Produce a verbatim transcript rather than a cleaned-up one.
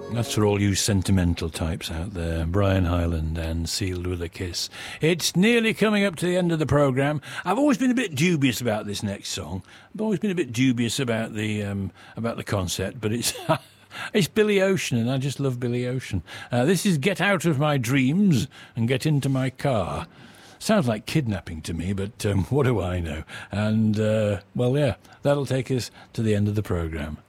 That's for all you sentimental types out there. Brian Hyland and Sealed with a Kiss. It's nearly coming up to the end of the programme. I've always been a bit dubious about this next song. I've always been a bit dubious about the um, about the concept, but it's it's Billy Ocean, and I just love Billy Ocean. Uh, this is Get Out of My Dreams and Get Into My Car. Sounds like kidnapping to me, but um, what do I know? And, uh, well, yeah, that'll take us to the end of the programme.